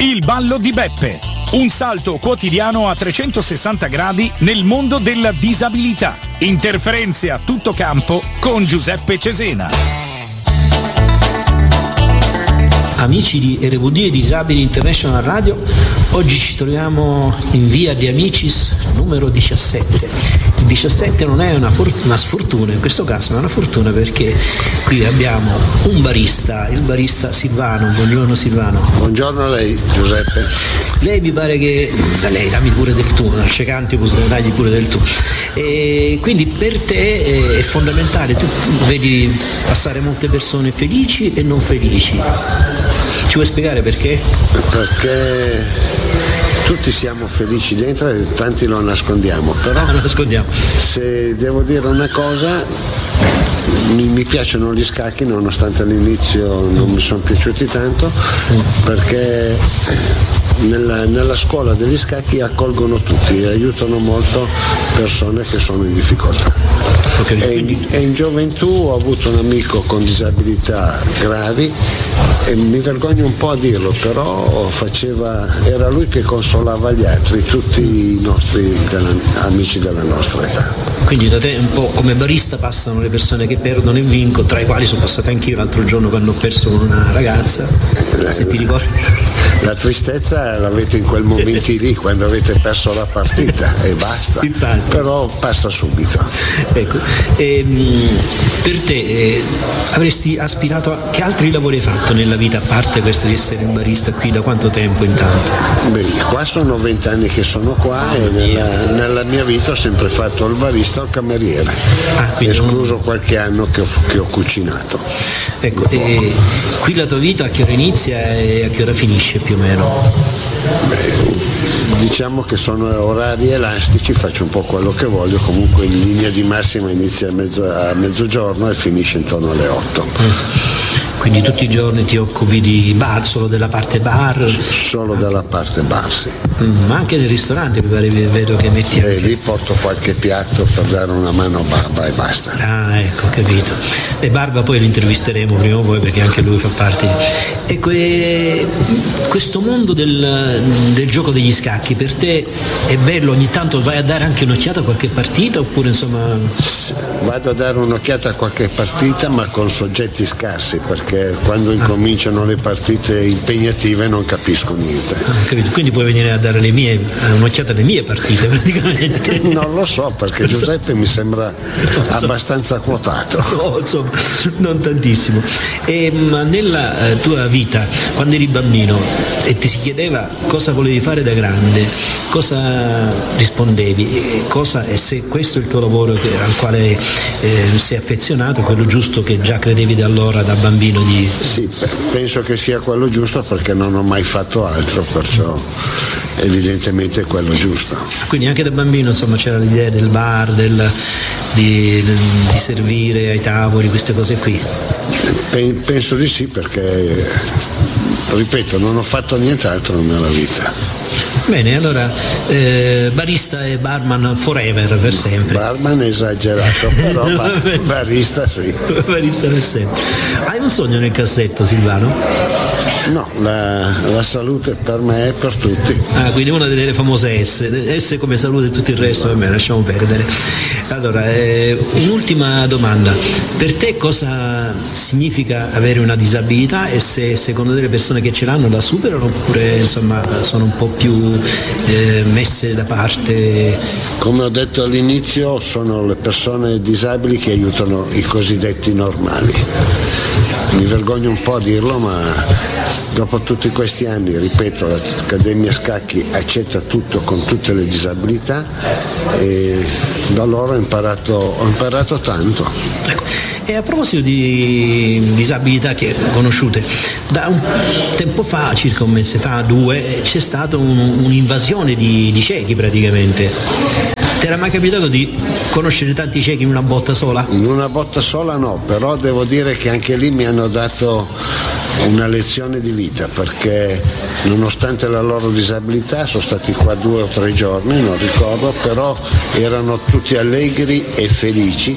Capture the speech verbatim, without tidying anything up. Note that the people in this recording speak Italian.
Il ballo di Beppe. Un salto quotidiano a trecentosessanta gradi nel mondo della disabilità. Interferenze a tutto campo con Giuseppe Cesena. Amici di R V D e Disabili International Radio, oggi ci troviamo in via De Amicis numero diciassette. Il diciassette non è una, for- una sfortuna, in questo caso è una fortuna, perché qui abbiamo un barista, il barista Silvano. Buongiorno Silvano. Buongiorno a lei, Giuseppe. Lei mi pare che, da lei dammi pure del tu, da Cecanti posso dargli pure del tu. E quindi per te è fondamentale, tu vedi passare molte persone felici e non felici. Ci vuoi spiegare perché? Perché tutti siamo felici dentro e tanti lo nascondiamo, però ah, lo nascondiamo. Se devo dire una cosa, mi, mi piacciono gli scacchi, nonostante all'inizio non mi sono piaciuti tanto, perché nella, nella scuola degli scacchi accolgono tutti e aiutano molto persone che sono in difficoltà. Okay, e, in, e in gioventù ho avuto un amico con disabilità gravi e mi vergogno un po' a dirlo, però faceva, era lui che consolava gli altri, tutti i nostri della, amici della nostra età. Quindi da te un po' come barista passano le persone che perdono e vincono, tra i quali sono passato anch'io l'altro giorno quando ho perso con una ragazza, la, se ti ricordi. La tristezza l'avete in quel momento lì, quando avete perso la partita e basta. Infatti. Però passa subito. Ecco, ehm, per te eh, avresti aspirato a che altri lavori hai fatto nella vita, a parte questo di essere un barista qui? Da quanto tempo intanto? Beh, qua sono vent'anni che sono qua e nella, nella mia vita ho sempre fatto il barista o il cameriere, ah, escluso non... qualche anno che ho, che ho cucinato. Ecco, e qui la tua vita a che ora inizia e a che ora finisce più o meno? Beh, diciamo che sono orari elastici, faccio un po' quello che voglio, comunque in linea di massima inizia a, mezza, a mezzogiorno e finisce intorno alle otto. Mm. Quindi tutti i giorni ti occupi di bar, solo della parte bar? Solo della parte bar, sì. Mm, ma anche nel ristorante mi pare, vedo che metti anche... E lì porto qualche piatto per dare una mano a Barba e basta. Ah, ecco, capito. E Barba poi l'intervisteremo prima o poi, perché anche lui fa parte di... Ecco, e questo mondo del, del gioco degli scacchi per te è bello? Ogni tanto vai a dare anche un'occhiata a qualche partita oppure insomma... Vado a dare un'occhiata a qualche partita, ma con soggetti scarsi, perché quando incominciano le partite impegnative non capisco niente. Ah, capito. Quindi puoi venire a dare le mie, un'occhiata alle mie partite praticamente. Non lo so, perché Giuseppe mi sembra so. abbastanza quotato. No, insomma, non tantissimo. E, ma nella eh, tua vita, quando eri bambino e ti si chiedeva cosa volevi fare da grande, cosa rispondevi? Cosa, e se questo è il tuo lavoro che, al quale eh, sei affezionato, quello giusto che già credevi da allora, da bambino? Di... Sì, penso che sia quello giusto, perché non ho mai fatto altro, perciò evidentemente è quello giusto. Quindi anche da bambino insomma c'era l'idea del bar, del, di, di servire ai tavoli, queste cose qui? Penso di sì, perché ripeto, non ho fatto nient'altro nella vita. Bene, allora eh, barista e barman forever, per sempre. Barman è esagerato, però bar, barista sì. Barista per sempre. Hai un sogno nel cassetto, Silvano? No, la, la salute per me è per tutti. Ah, quindi una delle famose S, S come salute e tutto il resto, vabbè, lasciamo perdere. Allora, eh, un'ultima domanda. Per te cosa significa avere una disabilità e se secondo te le persone che ce l'hanno la superano oppure insomma sono un po' più eh, messe da parte? Come ho detto all'inizio, sono le persone disabili che aiutano i cosiddetti normali. Mi vergogno un po' a dirlo, ma dopo tutti questi anni, ripeto, l'Accademia Scacchi accetta tutto con tutte le disabilità e da loro ho imparato, ho imparato tanto. Ecco. E a proposito di disabilità che conosciute, da un tempo fa, circa un mese fa, due, c'è stata un, un'invasione di, di ciechi praticamente. Ti era mai capitato di conoscere tanti ciechi in una botta sola? In una botta sola no, però devo dire che anche lì mi hanno dato una lezione di vita, perché nonostante la loro disabilità sono stati qua due o tre giorni, non ricordo, però erano tutti allegri e felici